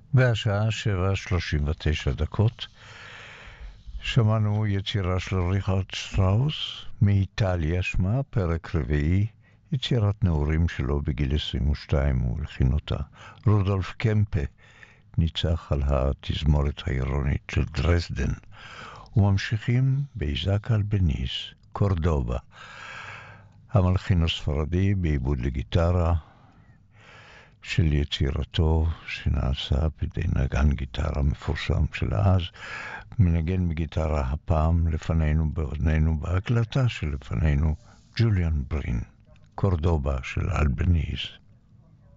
והשעה 7:39. שמענו יצירה של ריכרד שטראוס, מאיטליה שמה, פרק רביעי, יצירת נעורים שלו בגיל 22, הוא הלחין אותה. רודולף קמפה ניצח על התזמורת האירונית של דרזדן. וממשיכים באיזק אלבניז, קורדובה, המלחין הספרדי בעיבוד לגיטרה של יצירתו שנעשה בידי נגן גיטרה מפורסם של אז, מנגן בגיטרה הפעם לפנינו באוזנינו בהקלטה שלפנינו ג'וליאן ברין, קורדובה של אלבניז.